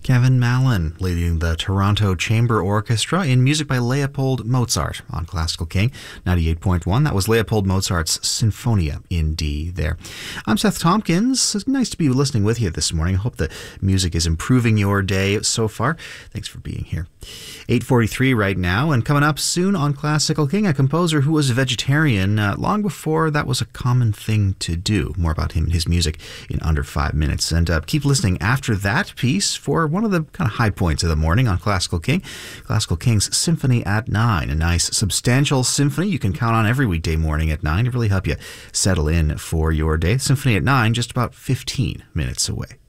Kevin Mallon leading the Toronto Chamber Orchestra in music by Leopold Mozart on Classical King 98.1. That was Leopold Mozart's Sinfonia in D there. I'm Seth Tompkins. It's nice to be listening with you this morning. I hope the music is improving your day so far. Thanks for being here. 8:43 right now, and coming up soon on Classical King, a composer who was a vegetarian long before that was a common thing to do. More about him and his music in under 5 minutes. And keep listening after that piece for one of the kind of high points of the morning on Classical King. Classical King's Symphony at 9. A nice, substantial symphony you can count on every weekday morning at 9 to really help you settle in for your day. Symphony at 9, just about 15 minutes away.